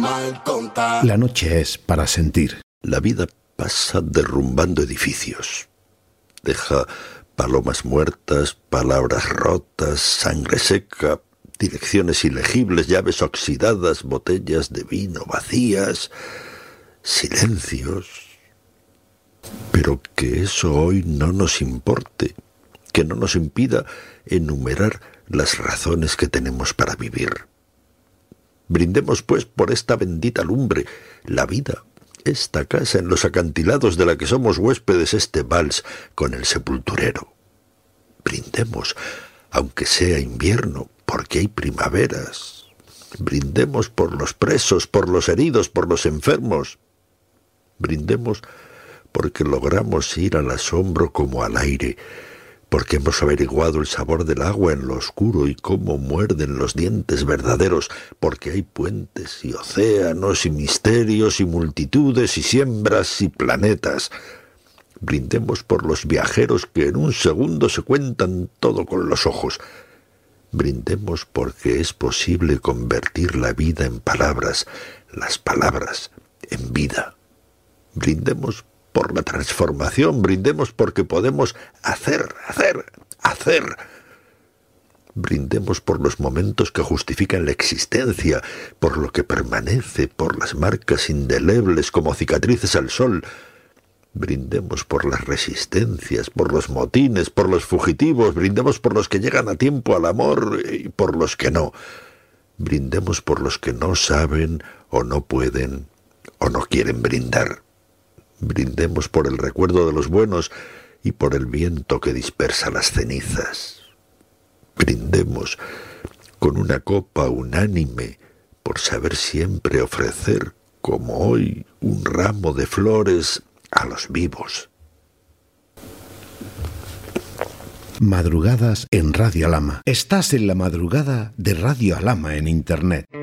mal contar. La noche es para sentir. La vida pasa derrumbando edificios. Deja palomas muertas, palabras rotas, sangre seca, direcciones ilegibles, llaves oxidadas, botellas de vino vacías, silencios. Pero que eso hoy no nos importe, que no nos impida enumerar las razones que tenemos para vivir. Brindemos, pues, por esta bendita lumbre, la vida, esta casa en los acantilados de la que somos huéspedes, este vals con el sepulturero. Brindemos, aunque sea invierno, porque hay primaveras. Brindemos por los presos, por los heridos, por los enfermos. Brindemos porque logramos ir al asombro como al aire, porque hemos averiguado el sabor del agua en lo oscuro y cómo muerden los dientes verdaderos, porque hay puentes y océanos y misterios y multitudes y siembras y planetas. Brindemos por los viajeros que en un segundo se cuentan todo con los ojos. Brindemos porque es posible convertir la vida en palabras, las palabras en vida. Brindemos por la transformación, brindemos porque podemos hacer. Brindemos por los momentos que justifican la existencia, por lo que permanece, por las marcas indelebles como cicatrices al sol. Brindemos por las resistencias, por los motines, por los fugitivos, brindemos por los que llegan a tiempo al amor y por los que no. Brindemos por los que no saben o no pueden o no quieren brindar. Brindemos por el recuerdo de los buenos y por el viento que dispersa las cenizas. Brindemos con una copa unánime por saber siempre ofrecer, como hoy, un ramo de flores a los vivos. Madrugadas en Radio Alhama. Estás en la madrugada de Radio Alhama en Internet.